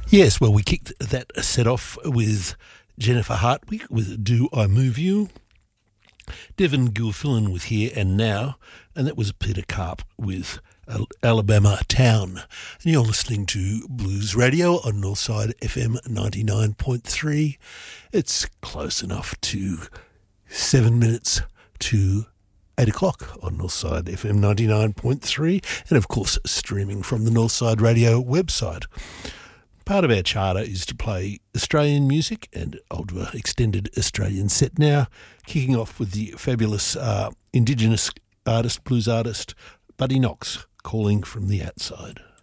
Yes, well, we kicked that set off with Jennifer Hartwig with Do I Move You? Devin Gilfillan with Here and Now, and that was Peter Karp with Alabama Town. And you're listening to Blues Radio on Northside FM 99.3. It's close enough to 7 minutes to 8 o'clock on Northside FM 99.3, and of course streaming from the Northside Radio website. Part of our charter is to play Australian music, and I'll do an extended Australian set now, kicking off with the fabulous Indigenous artist, blues artist, Buddy Knox, Calling from the Outside.